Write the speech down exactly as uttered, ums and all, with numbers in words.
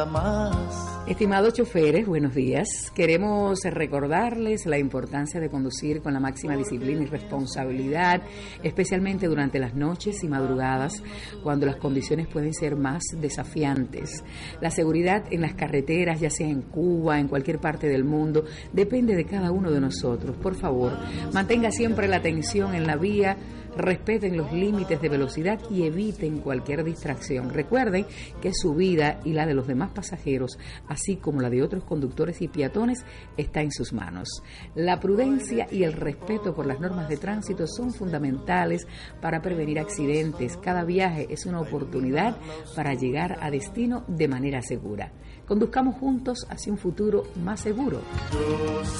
nunca más. Estimados choferes, buenos días. Queremos recordarles la importancia de conducir con la máxima disciplina y responsabilidad, especialmente durante las noches y madrugadas, cuando las condiciones pueden ser más desafiantes. La seguridad en las carreteras, ya sea en Cuba, en cualquier parte del mundo, depende de cada uno de nosotros. Por favor, mantenga siempre la atención en la vía, respeten los límites de velocidad y eviten cualquier distracción. Recuerden que su vida y la de los demás pasajeros, así como la de otros conductores y peatones, está en sus manos. La prudencia y el respeto por las normas de tránsito son fundamentales para prevenir accidentes. Cada viaje es una oportunidad para llegar a destino de manera segura. Conduzcamos juntos hacia un futuro más seguro.